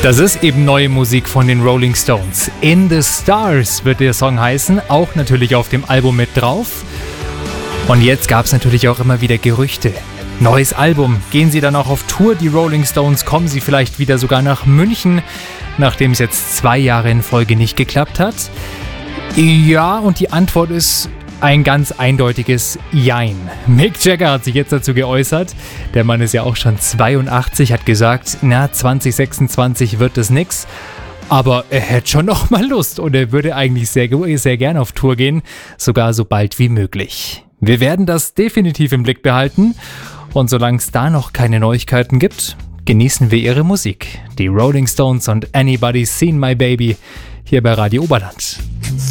Das ist eben neue Musik von den Rolling Stones. In the Stars wird der Song heißen, auch natürlich auf dem Album mit drauf. Und jetzt gab es natürlich auch immer wieder Gerüchte. Neues Album, gehen sie dann auch auf Tour, die Rolling Stones, kommen sie vielleicht wieder sogar nach München, nachdem es jetzt 2 Jahre in Folge nicht geklappt hat? Ja, und die Antwort ist ein ganz eindeutiges Jein. Mick Jagger hat sich jetzt dazu geäußert. Der Mann ist ja auch schon 82, hat gesagt, 2026 wird das nix. Aber er hätte schon noch mal Lust und er würde eigentlich sehr gerne auf Tour gehen, sogar so bald wie möglich. Wir werden das definitiv im Blick behalten und solange es da noch keine Neuigkeiten gibt, genießen wir ihre Musik. Die Rolling Stones und Anybody's Seen My Baby hier bei Radio Oberland.